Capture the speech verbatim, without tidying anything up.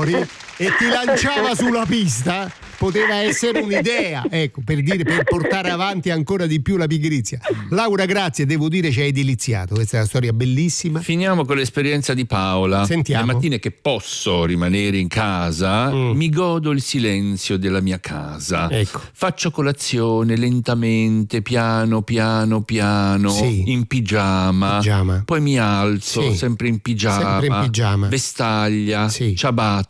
fuori e ti lanciava sulla pista, poteva essere un'idea, ecco, per dire, per portare avanti ancora di più la pigrizia. Laura, grazie, devo dire ci hai deliziato, questa è una storia bellissima. Finiamo con l'esperienza di Paola. Sentiamo. Le mattine che posso rimanere in casa, mm. mi godo il silenzio della mia casa. Ecco. Faccio colazione lentamente, piano piano piano, sì. in pigiama. pigiama. Poi mi alzo, sì. sempre in pigiama. Sempre in pigiama. Vestaglia, sì. ciabatte.